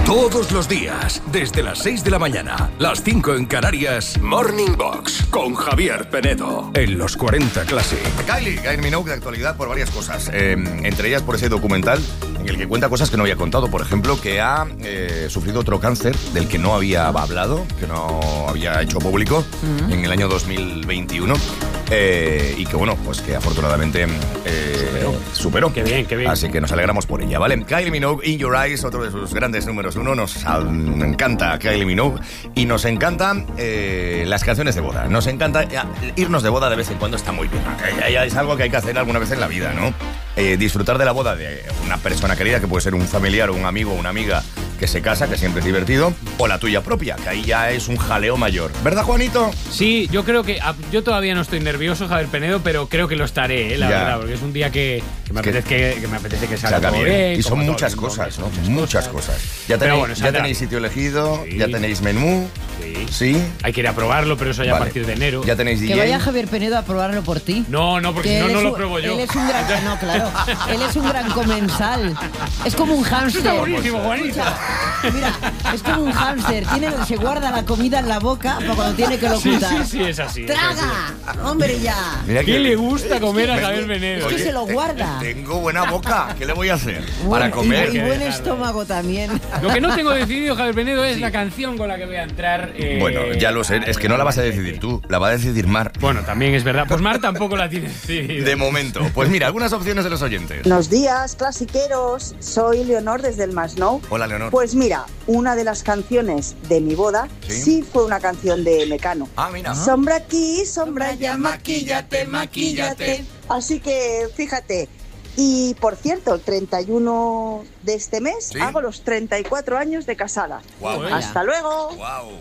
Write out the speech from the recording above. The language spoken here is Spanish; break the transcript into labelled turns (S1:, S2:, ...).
S1: Todos los días, desde las 6 de la mañana, las 5 en Canarias, Morning Box con Javier Penedo en los 40 Classic.
S2: Kylie Minogue de actualidad por varias cosas, entre ellas por ese documental en el que cuenta cosas que no había contado. Por ejemplo, que ha sufrido otro cáncer del que no había hablado, que no había hecho público en el año 2021 y que bueno, pues que afortunadamente superó.
S3: Qué bien, qué bien.
S2: Así que nos alegramos por ella, ¿vale? Kylie Minogue, In Your Eyes, otro de sus grandes números uno. Nos encanta Kylie Minogue y nos encantan las canciones de boda. Nos encanta irnos de boda de vez en cuando, está muy bien. Es algo que hay que hacer alguna vez en la vida, ¿no? Disfrutar de la boda de una persona querida, que puede ser un familiar o un amigo o una amiga que se casa, que siempre es divertido, o la tuya propia, que ahí ya es un jaleo mayor. ¿Verdad, Juanito?
S3: Sí, yo creo que... Yo todavía no estoy nervioso, Javier Penedo, pero creo que lo estaré, la verdad, porque es un día que me apetece que salga todo bien.
S2: Y son muchas cosas, ¿no? Muchas cosas. Ya tenéis sitio elegido, sí. Ya tenéis menú. Sí.
S3: Hay que ir a probarlo, pero eso ya a partir de enero.
S2: Ya tenéis DJ.
S4: Que vaya Javier Penedo a probarlo por ti.
S3: No, porque si no lo pruebo yo.
S4: Él es un gran... No, claro. Él es un gran comensal. Es como un hámster.
S3: Está buenísimo, Juanito.
S4: Mira, es como un hámster. Se guarda la comida en la boca para cuando tiene que locutar.
S3: Sí, es así.
S4: ¡Traga! ¡Hombre, ya!
S3: Mira ¿Qué le gusta comer a Javier Penedo?
S4: Es que se lo guarda.
S2: Tengo buena boca. ¿Qué le voy a hacer? Para comer.
S4: Y buen estómago también.
S3: Lo que no tengo decidido, Javier Penedo, es la canción con la que voy a entrar.
S2: Bueno, ya lo sé. Es que no la vas a decidir tú. La va a decidir Mar.
S3: Bueno, también es verdad. Pues Mar tampoco la tiene decidida.
S2: De momento. Pues mira, algunas opciones de los oyentes.
S5: Buenos días, clasiqueros. Soy Leonor desde el Masnou.
S2: Hola, Leonor.
S5: Pues mira, una de las canciones de mi boda sí fue una canción de Mecano.
S2: Ah, mira.
S5: Sombra aquí, sombra allá, maquíllate, maquíllate. Así que, fíjate. Y, por cierto, el 31 de este mes hago los 34 años de casada.
S2: Wow.
S5: Hasta luego.
S2: Wow.